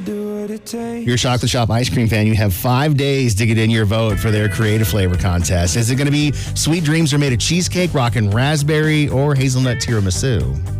You're a Chocolate Shop ice cream fan. You have 5 days to get in your vote for their creative flavor contest. Is it going to be Sweet Dreams Are Made of Cheesecake, Rockin' Raspberry, or Hazelnut Tiramisu?